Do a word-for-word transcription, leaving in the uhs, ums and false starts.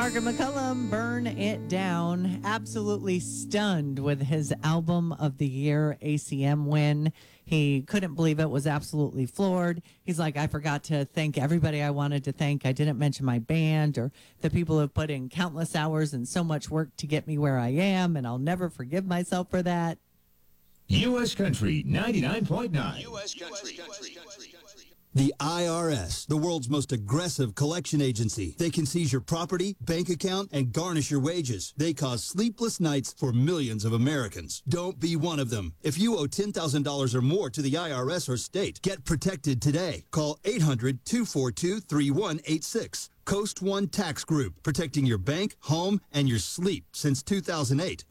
Parker McCullum, Burn It Down. Absolutely stunned with his Album of the Year A C M win. He couldn't believe it, was absolutely floored. He's like, I forgot to thank everybody I wanted to thank. I didn't mention my band or the people who have put in countless hours and so much work to get me where I am, and I'll never forgive myself for that. U S Country ninety-nine point nine. U S Country. The I R S, the world's most aggressive collection agency. They can seize your property, bank account, and garnish your wages. They cause sleepless nights for millions of Americans. Don't be one of them. If you owe ten thousand dollars or more to the I R S or state, get protected today. Call eight hundred, two four two, three one eight six. Coast One Tax Group, protecting your bank, home, and your sleep since two thousand eight.